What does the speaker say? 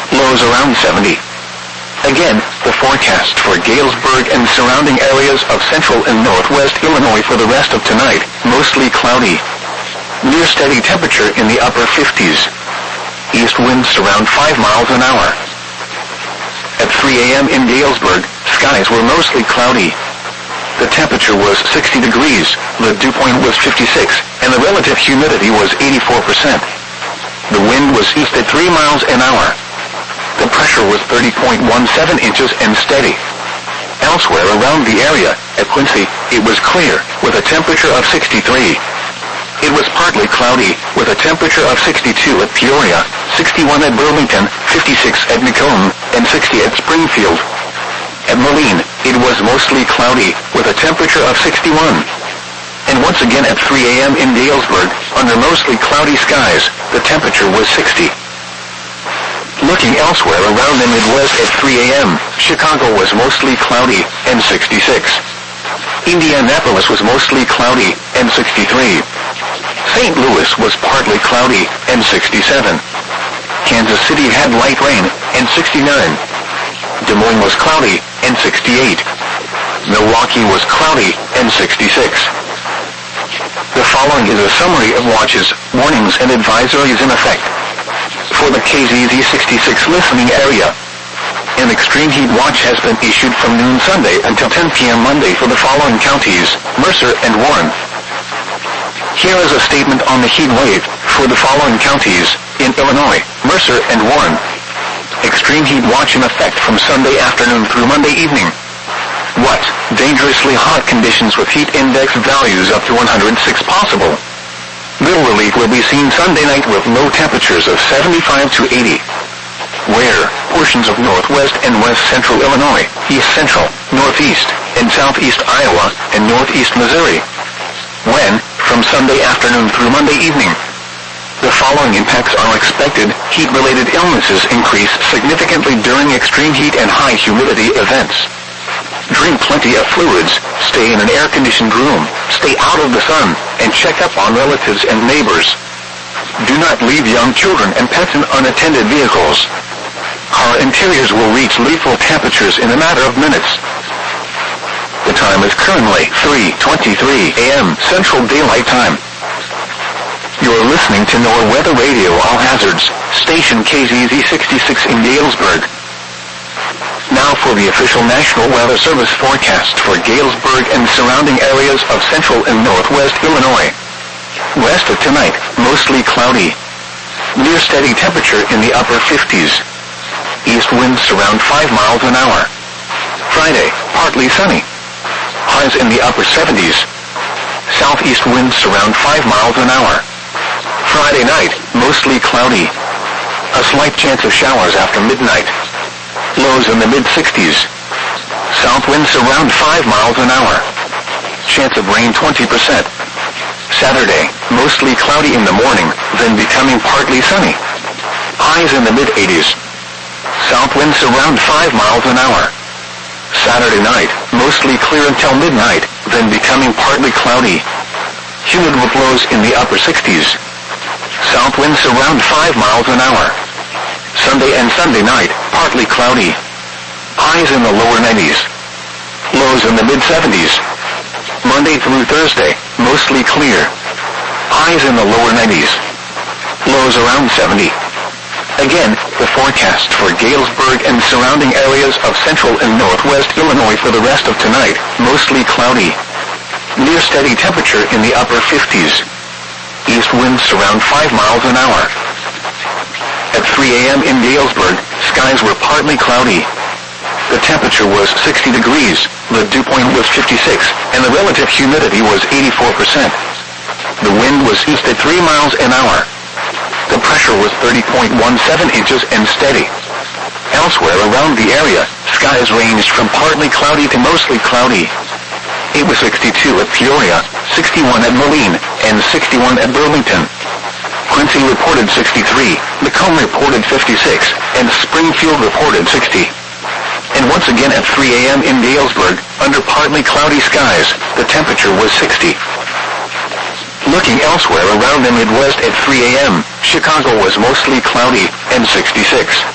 Lows around 70. Again, the forecast for Galesburg and surrounding areas of central and northwest Illinois for the rest of tonight, mostly cloudy. Near steady temperature in the upper 50s. East winds around 5 miles an hour. At 3 a.m. in Galesburg, skies were mostly cloudy. The temperature was 60 degrees, the dew point was 56, and the relative humidity was 84%. The wind was east at 3 miles an hour. The pressure was 30.17 inches and steady. Elsewhere around the area, at Quincy, it was clear, with a temperature of 63. It was partly cloudy, with a temperature of 62 at Peoria, 61 at Burlington, 56 at Macomb, and 60 at Springfield. At Moline, it was mostly cloudy, with a temperature of 61. And once again at 3 a.m. in Galesburg, under mostly cloudy skies, the temperature was 60. Looking elsewhere around the Midwest at 3 a.m., Chicago was mostly cloudy, and 66. Indianapolis was mostly cloudy, and 63. St. Louis was partly cloudy, and 67. Kansas City had light rain, and 69. Des Moines was cloudy, and 68. Milwaukee was cloudy, and 66. The following is a summary of watches, warnings, and advisories in effect. For the KZZ 66 listening area, an extreme heat watch has been issued from noon Sunday until 10 p.m. Monday for the following counties, Mercer and Warren. Here is a statement on the heat wave for the following counties, in Illinois, Mercer and Warren. Extreme heat watch in effect from Sunday afternoon through Monday evening. What? Dangerously hot conditions with heat index values up to 106 possible. Little relief will be seen Sunday night with low temperatures of 75 to 80. Where? Portions of northwest and west central Illinois, east central, northeast, and southeast Iowa, and northeast Missouri. When? From Sunday afternoon through Monday evening. The following impacts are expected. Heat-related illnesses increase significantly during extreme heat and high humidity events. Drink plenty of fluids, stay in an air-conditioned room, stay out of the sun, and check up on relatives and neighbors. Do not leave young children and pets in unattended vehicles. Car interiors will reach lethal temperatures in a matter of minutes. The time is currently 3:23 a.m. Central Daylight Time. You're listening to NOAA Weather Radio All Hazards, station KZZ 66 in Galesburg. Now for the official National Weather Service forecast for Galesburg and surrounding areas of central and northwest Illinois. West of tonight, mostly cloudy. Near steady temperature in the upper 50s. East winds around 5 miles an hour. Friday, partly sunny. Highs in the upper 70s. Southeast winds around 5 miles an hour. Friday night, mostly cloudy. A slight chance of showers after midnight. Lows in the mid-60s. South winds around 5 miles an hour. Chance of rain 20%. Saturday, mostly cloudy in the morning, then becoming partly sunny. Highs in the mid-80s. South winds around 5 miles an hour. Saturday night, mostly clear until midnight, then becoming partly cloudy. Humid with lows in the upper 60s. South winds around 5 miles an hour. Sunday and Sunday night, partly cloudy. Highs in the lower 90s. Lows in the mid-70s. Monday through Thursday, mostly clear. Highs in the lower 90s. Lows around 70. Again, the forecast for Galesburg and surrounding areas of central and northwest Illinois for the rest of tonight, mostly cloudy. Near steady temperature in the upper 50s. East winds around 5 miles an hour. At 3 a.m. in Galesburg, skies were partly cloudy. The temperature was 60 degrees, the dew point was 56, and the relative humidity was 84%. The wind was east at 3 miles an hour. The pressure was 30.17 inches and steady. Elsewhere around the area, skies ranged from partly cloudy to mostly cloudy. It was 62 at Peoria, 61 at Moline, and 61 at Burlington. Quincy reported 63, Macomb reported 56, and Springfield reported 60. And once again at 3 a.m. in Galesburg, under partly cloudy skies, the temperature was 60. Looking elsewhere around the Midwest at 3 a.m., Chicago was mostly cloudy and 66.